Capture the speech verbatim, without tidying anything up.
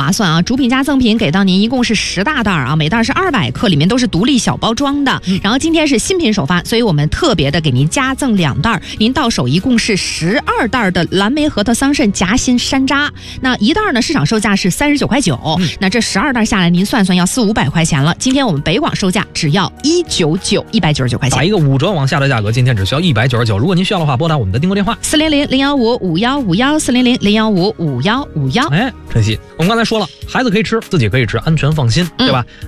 划算啊！主品加赠品给到您一共是十大袋啊，每袋是二百克，里面都是独立小包装的。嗯、然后今天是新品首发，所以我们特别的给您加赠两袋，您到手一共是十二袋的蓝莓核桃桑葚夹心山楂。那一袋呢，市场售价是三十九块九、嗯，那这十二袋下来，您算算要四五百块钱了。今天我们北广售价只要一九九，一百九十九块钱， 打一个五折往下的价格，今天只需要一百九十九。如果您需要的话，拨打我们的订购电话四零零零幺五五幺五幺四零零零幺五五幺五幺。 哎，晨曦，我们刚才说了，孩子可以吃，自己可以吃，安全放心，对吧？嗯